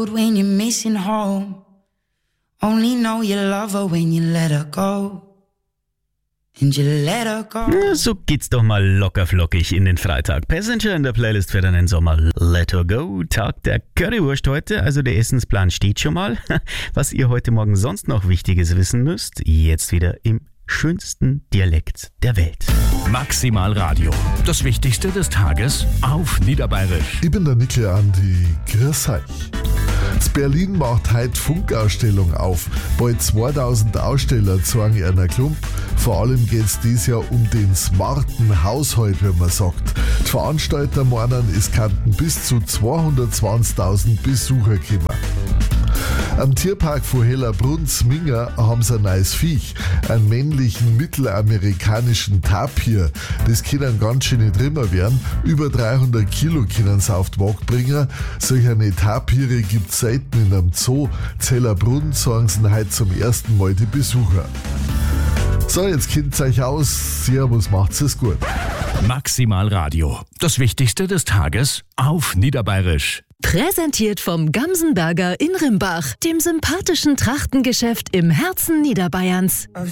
road when you're missing home. Only know you love her when you let her go. And you let her go. Na, so geht's doch mal locker flockig in den Freitag. Passenger in der Playlist für deinen Sommer. Let her go. Tag der Currywurst heute, also der Essensplan steht schon mal. Was ihr heute Morgen sonst noch Wichtiges wissen müsst, jetzt wieder im schönsten Dialekt der Welt. Maximal Radio. Das Wichtigste des Tages auf Niederbayerisch. Ich bin der Nickel Andi. Grüß euch. Das Berlin macht heute Funkausstellung auf. Bald 2000 Aussteller zeigen in einer Klump. Vor allem geht es dieses Jahr um den smarten Haushalt, wie man sagt. Die Veranstalter meinen, es könnten bis zu 220.000 Besucher kommen. Am Tierpark von Hellerbrunn-Sminger haben sie ein neues Viech, einen männlichen mittelamerikanischen Tapir. Das können ganz schöne Trimmer werden. Über 300 Kilo können sie auf die Waage bringen. Solche Tapire gibt es selten in einem Zoo. Hellerbrunn sagen sie heute zum ersten Mal die Besucher. So, jetzt kennt euch aus. Servus, macht's es gut. Maximal Radio. Das Wichtigste des Tages auf Niederbayerisch. Präsentiert vom Gamsenberger in Rimbach, dem sympathischen Trachtengeschäft im Herzen Niederbayerns.